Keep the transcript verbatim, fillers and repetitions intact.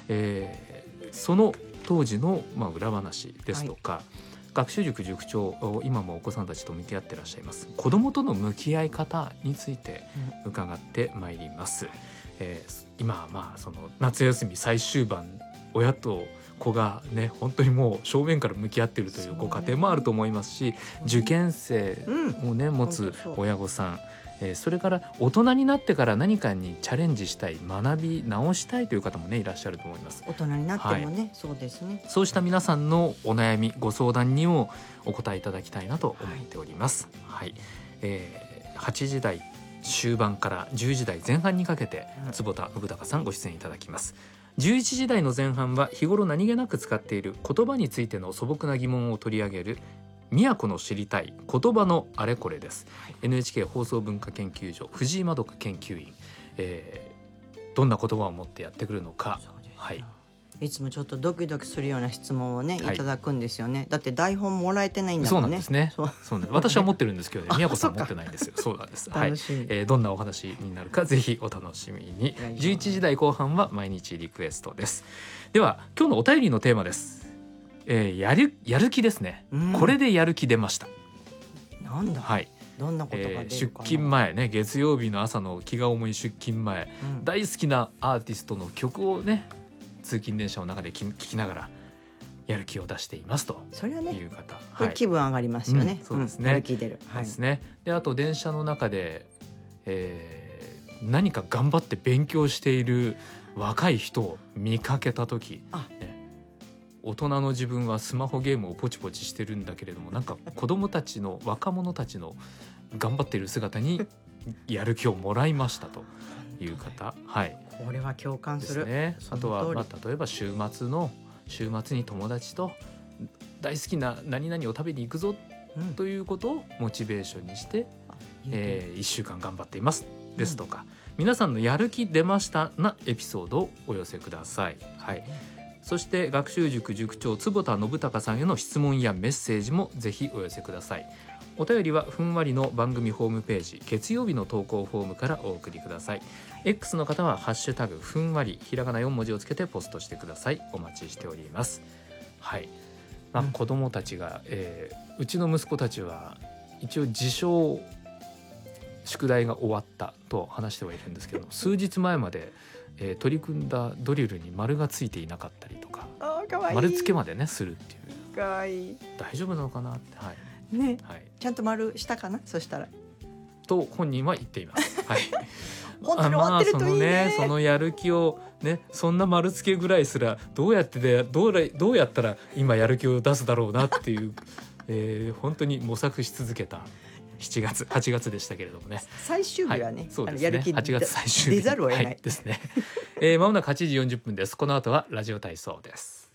えー、その当時の、まあ、裏話ですとか、はい、学習塾塾長、今もお子さんたちと向き合ってらっしゃいます子どもとの向き合い方について伺ってまいります、うん、えー、今はまあその夏休み最終盤、親と子がね本当にもう正面から向き合っているというご家庭もあると思いますし、受験生をね、うん、持つ親御さん、えー、それから大人になってから何かにチャレンジしたい、学び直したいという方もねいらっしゃると思います。 大人になってもね、はい、そうですね。 そうした皆さんのお悩みご相談にもお答えいただきたいなと思っております、はい、えー、はちじ台終盤からじゅうじ台前半にかけて坪田信孝さんご出演いただきます。じゅういちじ台の前半は日頃何気なく使っている言葉についての素朴な疑問を取り上げる都の知りたい言葉のあれこれです、はい、エヌエイチケー 放送文化研究所藤井まどか研究員、えー、どんな言葉を持ってやってくるのか、はい、 いつもちょっとドキドキするような質問をね、はい、いただくんですよね。だって台本もらえてないんだもんね。そうなんですね。そうそうなんです。私は持ってるんですけどね、宮子さん持ってないんですよ。そうなんです。はい、えー、どんなお話になるかぜひお楽しみに。じゅういちじ台後半は毎日リクエストです。では今日のお便りのテーマです。えー、やるやる気ですね、うん、これでやる気出ました。 なんだ、 はい、 どんなことが出るかな、 えー、出勤前ね、月曜日の朝の気が重い出勤前、うん、大好きなアーティストの曲をね通勤電車の中で聴きながらやる気を出していますという方、ね、 これ気分上がりますよね、 うん、そうですね、 うん、やる気出る、 はい、ですね。であと電車の中で、えー、何か頑張って勉強している若い人を見かけた時、ね、大人の自分はスマホゲームをポチポチしてるんだけれども、なんか子供たちの若者たちの頑張っている姿にやる気をもらいましたという方、はい、 これは共感するですね。あとは、まあ、例えば週末の週末に友達と大好きな何々を食べに行くぞということをモチベーションにして、うん、えー、いっしゅうかん頑張っていますですとか、うん、皆さんのやる気出ましたなエピソードをお寄せください、はい、そして学習塾塾長坪田信孝さんへの質問やメッセージもぜひお寄せください。お便りはふんわりの番組ホームページ月曜日の投稿フォームからお送りください。 X の方はハッシュタグふんわりひらがなよん文字をつけてポストしてください。お待ちしております。はい、まあ、子どもたちが、えー、うちの息子たちは一応自称宿題が終わったと話してはいるんですけど数日前まで、えー、取り組んだドリルに丸がついていなかったりとか、 あーかわいい、 丸付けまでねするっていう、 かわいい、 大丈夫なのかなって、はいね、 はい、 ちゃんと丸したかな、そしたらと本人は言っています。はい、 本当に終わってるといいね。 まあ、そのね、そのやる気をね、そんな丸付けぐらいすらどうやってでどうどうやったら今やる気を出すだろうなっていう、えー、本当に模索し続けたしちがつはちがつでしたけれどもね。 最終日はね、 はい、そうですね、 やる気はちがつ最終日出ざるを得ない、 はい、ですね。えー、間もなくはちじよんじゅっぷんです。この後はラジオ体操です。